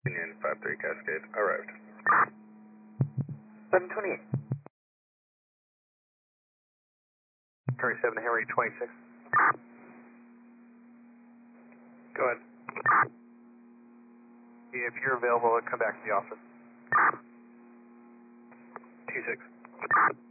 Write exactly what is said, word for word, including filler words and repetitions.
Union five three Cascade, arrived. seven twenty-eight. thirty-seven Henry twenty-six. Go ahead. If you're available, come back to the office. T six.